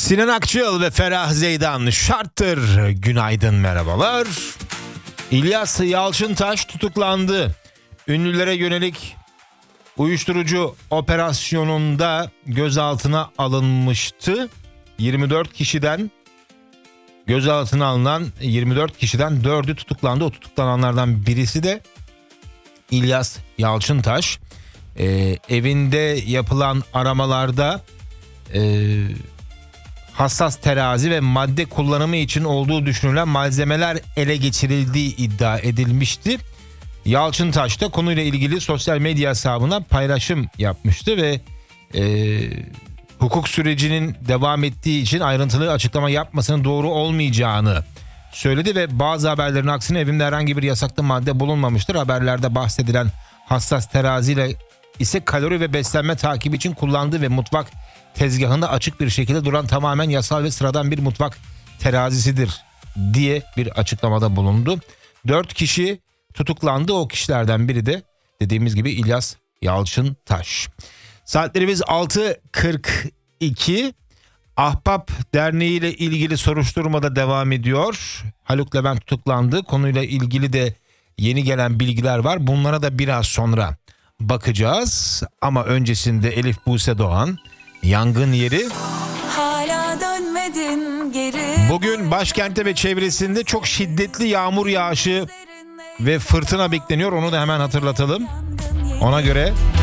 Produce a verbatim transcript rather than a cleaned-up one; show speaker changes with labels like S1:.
S1: Sinan Akçıl ve Ferah Zeydan şarttır. Günaydın, merhabalar. İlyas Yalçıntaş tutuklandı. Ünlülere yönelik uyuşturucu operasyonunda gözaltına alınmıştı. yirmi dört kişiden gözaltına alınan yirmi dört kişiden dördü tutuklandı. O tutuklananlardan birisi de İlyas Yalçıntaş. Ee, evinde yapılan aramalarda e, hassas terazi ve madde kullanımı için olduğu düşünülen malzemeler ele geçirildiği iddia edilmişti. Yalçıntaş da konuyla ilgili sosyal medya hesabına paylaşım yapmıştı ve e, hukuk sürecinin devam ettiği için ayrıntılı açıklama yapmasının doğru olmayacağını söyledi ve bazı haberlerin aksine evimde herhangi bir yasaklı madde bulunmamıştır. Haberlerde bahsedilen hassas teraziyle ise kalori ve beslenme takibi için kullandığı ve mutfak tezgahında açık bir şekilde duran tamamen yasal ve sıradan bir mutfak terazisidir diye bir açıklamada bulundu. Dört kişi tutuklandı. O kişilerden biri de dediğimiz gibi İlyas Yalçıntaş. Saatlerimiz altı kırk iki. Ahbap Derneği ile ilgili soruşturma da devam ediyor. Haluk Levent tutuklandı. Konuyla ilgili de yeni gelen bilgiler var. Bunlara da biraz sonra bakacağız. Ama öncesinde Elif Buse Doğan, Yangın Yeri.
S2: Hala dönmedin geri.
S1: Bugün başkentte ve çevresinde çok şiddetli yağmur yağışı ve fırtına bekleniyor. Onu da hemen hatırlatalım. Ona göre